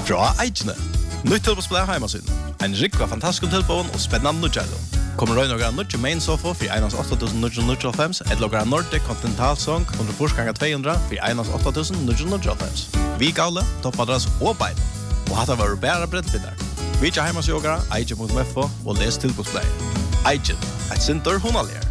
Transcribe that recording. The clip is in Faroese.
Fra Eikene. Nytt tilbosplay heimasiden. En rikva fantastisk tilbån og spennende nødgjælder. Kommer røy noen nødgjør main sofa for 1.8.995 et logger Nordic Continental Song 100x200 for 1.8.995. Vi gale, toppadress og bein. Og hatt var bæra breddfinner. Vi ikke heimasjogere, eikje.mfo og les tilbosplay. Eikje, et sinter hunalier.